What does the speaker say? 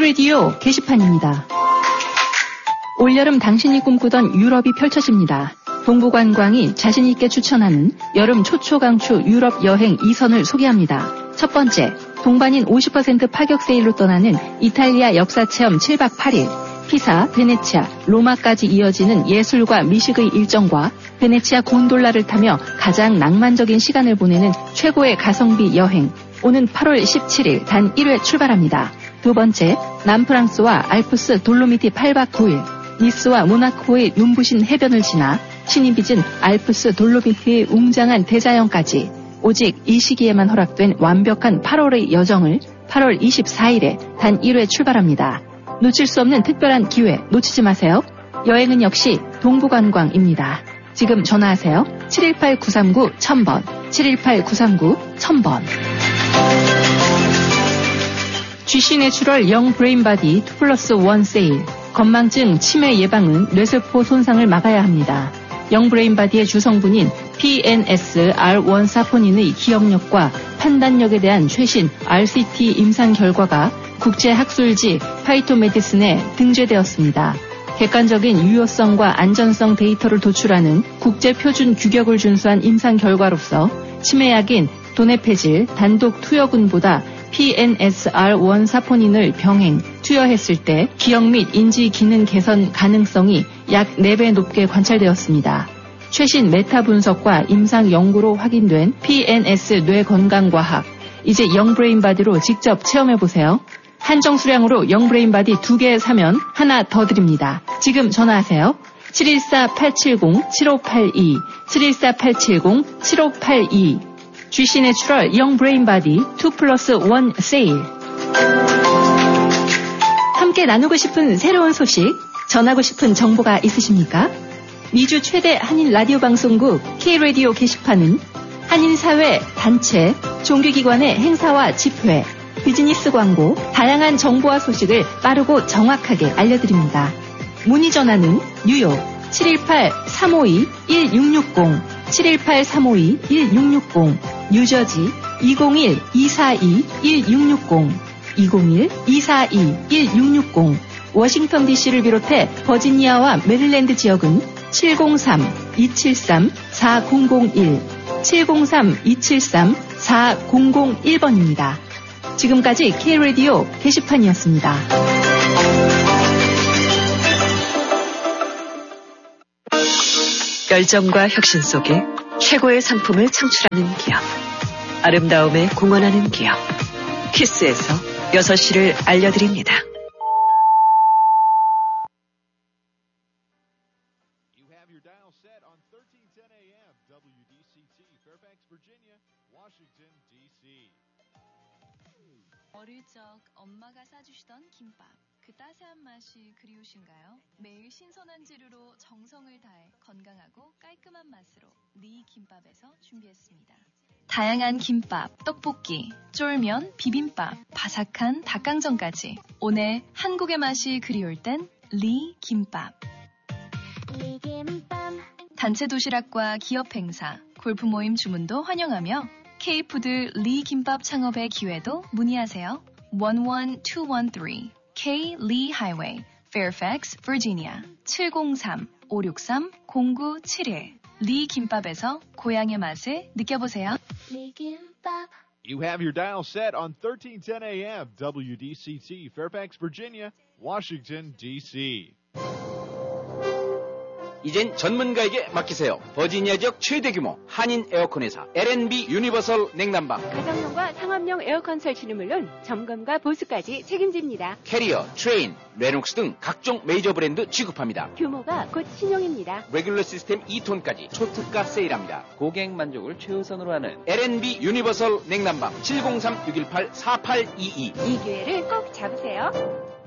K-Radio 게시판입니다. 올여름 당신이 꿈꾸던 유럽이 펼쳐집니다. 동부관광이 자신있게 추천하는 여름 초초강추 유럽 여행 2선을 소개합니다. 첫 번째, 동반인 50% 파격 세일로 떠나는 이탈리아 역사체험 7박 8일, 피사, 베네치아, 로마까지 이어지는 예술과 미식의 일정과 베네치아 곤돌라를 타며 가장 낭만적인 시간을 보내는 최고의 가성비 여행. 오는 8월 17일 단 1회 출발합니다. 두 번째, 남프랑스와 알프스 돌로미티 8박 9일, 니스와 모나코의 눈부신 해변을 지나 신이 빚은 알프스 돌로미티의 웅장한 대자연까지 오직 이 시기에만 허락된 완벽한 8월의 여정을 8월 24일에 단 1회 출발합니다. 놓칠 수 없는 특별한 기회 놓치지 마세요. 여행은 역시 동부관광입니다. 지금 전화하세요. 718-939-1000번 718-939-1000번. GC 내추럴 영 브레인바디 2+1 세일. 건망증, 치매 예방은 뇌세포 손상을 막아야 합니다. 영 브레인바디의 주성분인 PNS-R1 사포닌의 기억력과 판단력에 대한 최신 RCT 임상 결과가 국제학술지 파이토메디슨에 등재되었습니다. 객관적인 유효성과 안전성 데이터를 도출하는 국제표준 규격을 준수한 임상 결과로서 치매약인 도네페질 단독 투여군보다 PNS-R1 사포닌을 병행, 투여했을 때 기억 및 인지 기능 개선 가능성이 약 4배 높게 관찰되었습니다. 최신 메타 분석과 임상 연구로 확인된 PNS 뇌건강과학. 이제 영브레인바디로 직접 체험해보세요. 한정 수량으로 영브레인바디 2개 사면 하나 더 드립니다. 지금 전화하세요. 714-870-7582, 714-870-7582. GC 내추럴 영 브레인바디 2+1 세일. 함께 나누고 싶은 새로운 소식, 전하고 싶은 정보가 있으십니까? 미주 최대 한인 라디오 방송국 K-Radio 게시판은 한인사회, 단체, 종교기관의 행사와 집회, 비즈니스 광고, 다양한 정보와 소식을 빠르고 정확하게 알려드립니다. 문의 전화는 뉴욕 718-352-1660, 718-352-1660, 뉴저지 201-242-1660, 201-242-1660, 워싱턴 DC를 비롯해 버지니아와 메릴랜드 지역은 703-273-4001, 703-273-4001번입니다. 지금까지 K-Radio 게시판이었습니다. 열정과 혁신 속에 최고의 상품을 창출하는 기업. 아름다움에 공헌하는 기업. 키스에서 6시를 알려드립니다. You have your dial set on 1310 AM, WDCT, Fairfax, Virginia, Washington, D.C. 어릴 적 엄마가 싸주시던 김밥. 그 따스한 맛이 그리우신가요? 매일 신선한 재료로 정성을 다해 건강하고 깔끔한 맛으로 리 김밥에서 준비했습니다. 다양한 김밥, 떡볶이, 쫄면, 비빔밥, 바삭한 닭강정까지 오늘 한국의 맛이 그리울 땐 리 김밥. 단체 도시락과 기업 행사, 골프 모임 주문도 환영하며 K푸드 리 김밥 창업의 기회도 문의하세요. 11213 K Lee Highway, Fairfax, Virginia. 703-563-0971. 리 김밥에서 고향의 맛을 느껴보세요. You have your dial set on 1310 AM, WDCT, Fairfax, Virginia, Washington, D.C. 이젠 전문가에게 맡기세요. 버지니아 지역 최대 규모 한인 에어컨 회사 L&B 유니버설 냉난방. 가정용과 상업용 에어컨 설치는 물론 점검과 보수까지 책임집니다. 캐리어, 트레인, 레녹스 등 각종 메이저 브랜드 취급합니다. 규모가 곧 신용입니다. 레귤러 시스템 2톤까지 초특가 세일합니다. 고객 만족을 최우선으로 하는 L&B 유니버설 냉난방 703-618-4822. 이 기회를 꼭 잡으세요.